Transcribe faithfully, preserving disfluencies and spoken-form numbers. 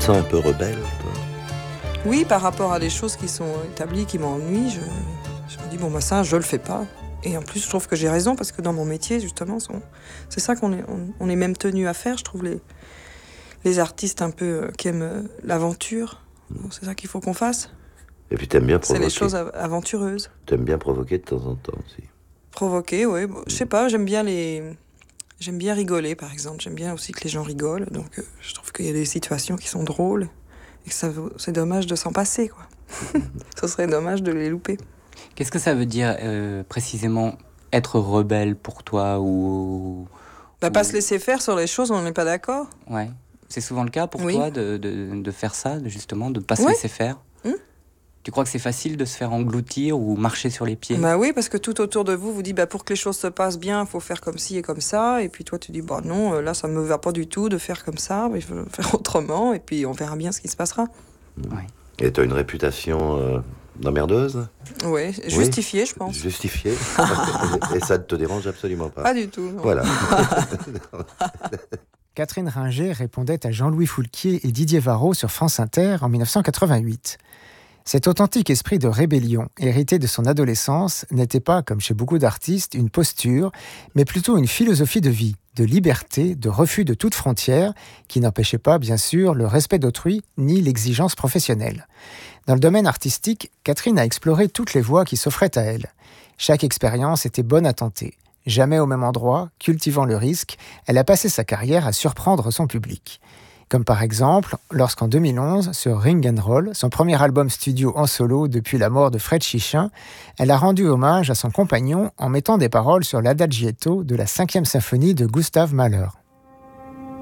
te sens un peu rebelle, toi? Oui, par rapport à des choses qui sont établies, qui m'ennuient, je, je me dis, bon, bah ça, je le fais pas. Et en plus, je trouve que j'ai raison, parce que dans mon métier, justement, son- c'est ça qu'on est, on, on est même tenu à faire, je trouve, les, les artistes un peu euh, qui aiment euh, l'aventure. Bon, c'est ça qu'il faut qu'on fasse. Et puis t'aimes bien C'est provoquer. les choses av- aventureuses. T'aimes bien provoquer de temps en temps aussi. Provoquer, oui. Bon, je sais pas, j'aime bien les... J'aime bien rigoler, par exemple. J'aime bien aussi que les gens rigolent. Donc, euh, je trouve qu'il y a des situations qui sont drôles. Et que ça, vaut- c'est dommage de s'en passer, quoi. Ce serait dommage de les louper. Qu'est-ce que ça veut dire euh, précisément être rebelle pour toi ou... Bah, ou- pas se laisser faire sur les choses où on n'est pas d'accord. Ouais. C'est souvent le cas pour Oui. toi de, de, de faire ça, de justement, de ne pas se Ouais. laisser faire. Hmm. Tu crois que c'est facile de se faire engloutir ou marcher sur les pieds? Bah oui, parce que tout autour de vous vous dit, bah, pour que les choses se passent bien, il faut faire comme ci et comme ça. Et puis toi, tu dis, bah non, euh, là, ça me va pas du tout de faire comme ça. Il faut faire autrement. Et puis, on verra bien ce qui se passera. Ouais. Et t'as une réputation euh, d'emmerdeuse? Ouais, justifié, je pense. Justifiée. Et ça ne te dérange absolument pas? Pas du tout. Non. Voilà. Catherine Ringer répondait à Jean-Louis Foulquier et Didier Varro sur France Inter en dix-neuf cent quatre-vingt-huit. Cet authentique esprit de rébellion, hérité de son adolescence, n'était pas, comme chez beaucoup d'artistes, une posture, mais plutôt une philosophie de vie, de liberté, de refus de toute frontière, qui n'empêchait pas, bien sûr, le respect d'autrui ni l'exigence professionnelle. Dans le domaine artistique, Catherine a exploré toutes les voies qui s'offraient à elle. Chaque expérience était bonne à tenter. Jamais au même endroit, cultivant le risque, elle a passé sa carrière à surprendre son public. Comme par exemple, lorsqu'en deux mille onze, sur Ring and Roll, son premier album studio en solo depuis la mort de Fred Chichin, elle a rendu hommage à son compagnon en mettant des paroles sur l'adagietto de la cinquième symphonie de Gustav Mahler.